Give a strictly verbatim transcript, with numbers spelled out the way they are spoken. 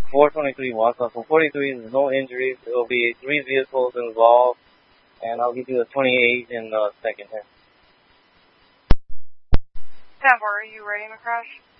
four twenty-three Wausau. So forty-three, there's no injuries. There will be three vehicles involved, and I'll give you a twenty-eight in the second here. ten four, are you ready in the crash?